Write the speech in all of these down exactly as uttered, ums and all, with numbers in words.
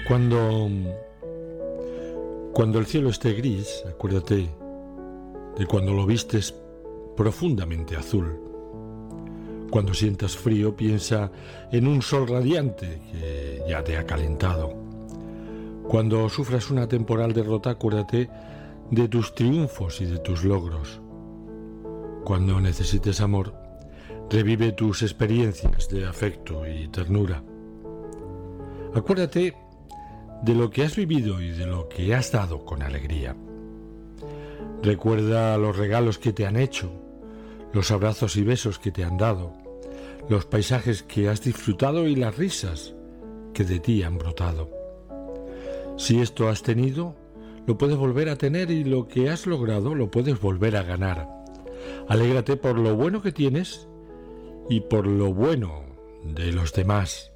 Cuando, cuando el cielo esté gris, acuérdate de cuando lo vistes profundamente azul. Cuando sientas frío, piensa en un sol radiante que ya te ha calentado. Cuando sufras una temporal derrota, acuérdate de tus triunfos y de tus logros. Cuando necesites amor, revive tus experiencias de afecto y ternura. Acuérdate de lo que has vivido y de lo que has dado con alegría. Recuerda los regalos que te han hecho, los abrazos y besos que te han dado, los paisajes que has disfrutado y las risas que de ti han brotado. Si esto has tenido, lo puedes volver a tener, y lo que has logrado lo puedes volver a ganar. Alégrate por lo bueno que tienes y por lo bueno de los demás.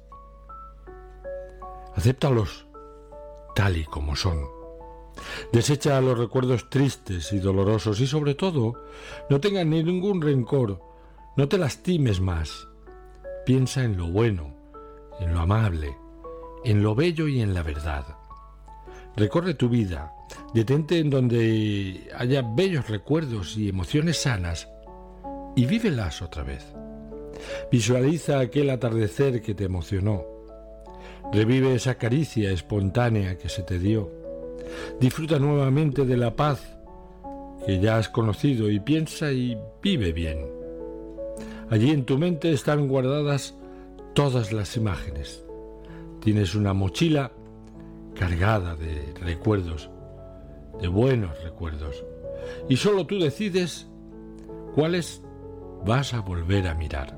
Acéptalos tal y como son. Desecha los recuerdos tristes y dolorosos y, sobre todo, no tengas ningún rencor, no te lastimes más. Piensa en lo bueno, en lo amable, en lo bello y en la verdad. Recorre tu vida, detente en donde haya bellos recuerdos y emociones sanas y vívelas otra vez. Visualiza aquel atardecer que te emocionó. Revive esa caricia espontánea que se te dio. Disfruta nuevamente de la paz que ya has conocido y piensa y vive bien. Allí en tu mente están guardadas todas las imágenes. Tienes una mochila cargada de recuerdos, de buenos recuerdos, y solo tú decides cuáles vas a volver a mirar.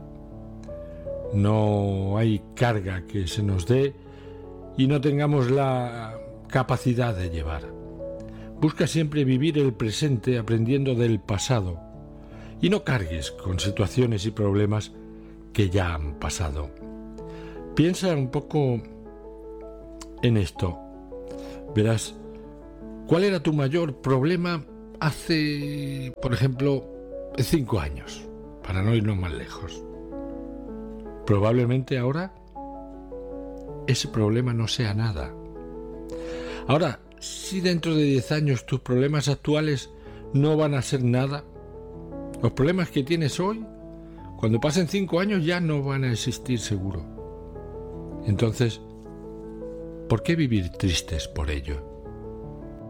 No hay carga que se nos dé y no tengamos la capacidad de llevar. Busca siempre vivir el presente aprendiendo del pasado y no cargues con situaciones y problemas que ya han pasado. Piensa un poco en esto. Verás, ¿cuál era tu mayor problema hace, por ejemplo, cinco años? Para no irnos más lejos. Probablemente ahora ese problema no sea nada. Ahora, si dentro de diez años tus problemas actuales no van a ser nada, los problemas que tienes hoy, cuando pasen cinco años ya no van a existir seguro. Entonces, ¿por qué vivir tristes por ello?